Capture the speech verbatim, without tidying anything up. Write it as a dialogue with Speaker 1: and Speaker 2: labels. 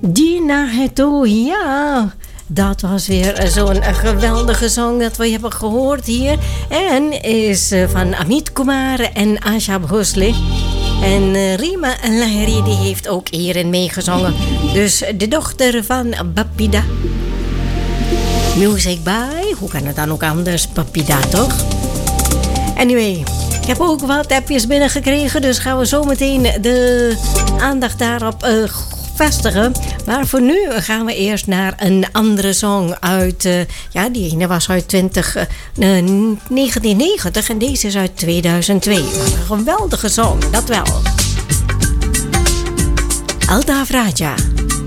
Speaker 1: Gina Hetto, ja. Dat was weer zo'n geweldige song dat we hebben gehoord hier. En is van Amit Kumar en Asha Bhosle. En Rima Lahiri die heeft ook hierin meegezongen. Dus de dochter van Bapida. Music by, hoe kan het dan ook anders? Bapida, toch? Anyway, ik heb ook wat appjes binnengekregen. Dus gaan we zo meteen de aandacht daarop uh, vestigen. Maar voor nu gaan we eerst naar een andere song uit... Uh, ja, die ene was uit twintig, uh, negentien negentig en deze is uit tweeduizend twee. Wat een geweldige song, dat wel. Alta Vraja.